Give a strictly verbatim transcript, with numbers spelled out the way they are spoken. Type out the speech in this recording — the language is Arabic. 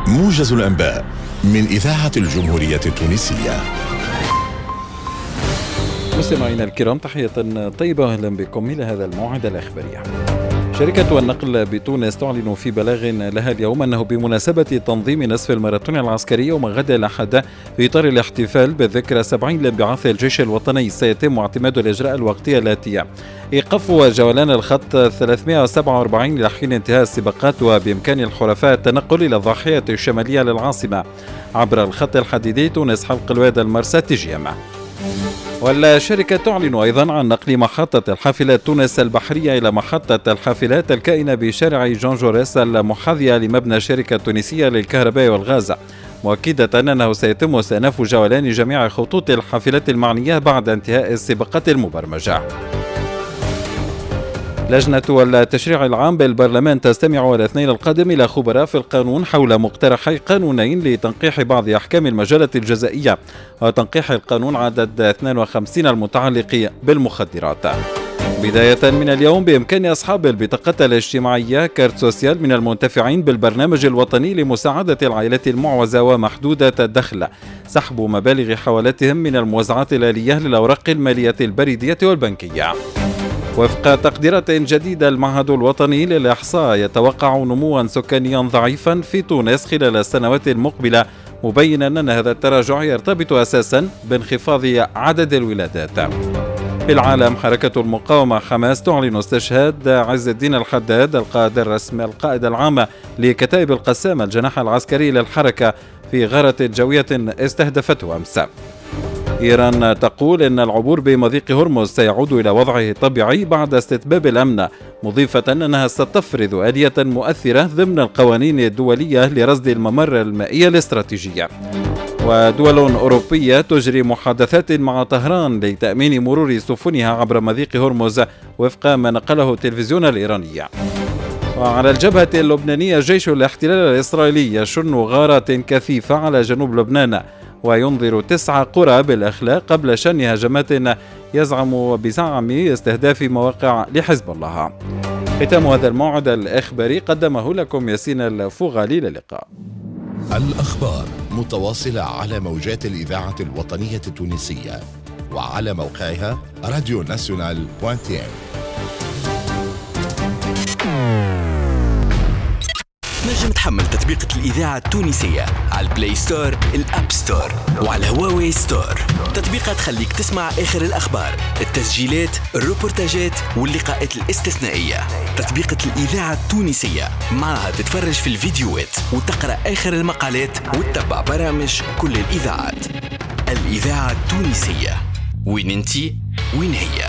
موجز الأنباء من إذاعة الجمهورية التونسية. مستمعينا الكرام، تحية طيبة وأهلا بكم إلى هذا الموعد الإخباري. شركة النقل بتونس تعلن في بلاغ لها اليوم أنه بمناسبة تنظيم نصف الماراثون العسكري يوم غد الأحد في إطار الاحتفال بالذكرى سبعين لانبعاث الجيش الوطني سيتم اعتماد الإجراء الوقتية الآتية: إيقاف جولان الخط ثلاثمائة وسبعة وأربعين إلى حين انتهاء السباقات، وبإمكان الحرفاء التنقل إلى الضاحية الشمالية للعاصمة عبر الخط الحديدي تونس حلق الواد المرسى تجيم. والشركة تعلن أيضا عن نقل محطة الحافلات تونس البحرية إلى محطة الحافلات الكائنة بشارع جون جوريس المحاذية لمبنى الشركة التونسية للكهرباء والغاز، مؤكدة أنه سيتم استئناف جولان جميع خطوط الحافلات المعنية بعد انتهاء السباقات المبرمجة. لجنة التشريع العام بالبرلمان تستمع الاثنين القادم إلى خبراء في القانون حول مقترحي قانونين لتنقيح بعض أحكام المجالة الجزائية وتنقيح القانون عدد اثنين وخمسين المتعلق بالمخدرات. بداية من اليوم بإمكان أصحاب البطاقة الاجتماعية كارت سوسيال من المنتفعين بالبرنامج الوطني لمساعدة العائلات المعوزة ومحدودة الدخل سحب مبالغ حوالاتهم من الموزعات الآلية للأوراق المالية البريدية والبنكية. وفق تقديرات جديدة، المعهد الوطني للإحصاء يتوقع نموا سكانيا ضعيفا في تونس خلال السنوات المقبلة، مبينا أن هذا التراجع يرتبط أساسا بانخفاض عدد الولادات. في العالم، حركة المقاومة حماس تعلن استشهاد عز الدين الحداد القائد الرسمي القائد العام لكتائب القسام الجناح العسكري للحركة في غارة جوية استهدفته أمس. إيران تقول إن العبور بمضيق هرمز سيعود إلى وضعه الطبيعي بعد استتباب الأمن، مضيفة أنها ستفرض آلية مؤثرة ضمن القوانين الدولية لرصد الممر المائي الاستراتيجي. ودول أوروبية تجري محادثات مع طهران لتأمين مرور سفنها عبر مضيق هرمز وفق ما نقله التلفزيون الإيراني. وعلى الجبهة اللبنانية، جيش الاحتلال الإسرائيلي يشن غارات كثيفة على جنوب لبنان وينظر تسع قرى بالأخلاء قبل شن هجمات يزعم بزعم استهداف مواقع لحزب الله. ختام هذا الموعد الإخباري قدمه لكم ياسين الفوغالي. للقاء. الأخبار متواصلة على موجات الإذاعة الوطنية التونسية وعلى موقعها راديو ناسيونال دوت تي إم. نجم تحمل تطبيقة الإذاعة التونسية على البلاي ستور، الأب ستور، وعلى هواوي ستور. تطبيقات تخليك تسمع آخر الأخبار، التسجيلات، الروبورتاجات واللقاءات الاستثنائية. تطبيقة الإذاعة التونسية معها تتفرج في الفيديوهات وتقرأ آخر المقالات وتتبع برامج كل الإذاعات. الإذاعة التونسية، وين انتي وين هي.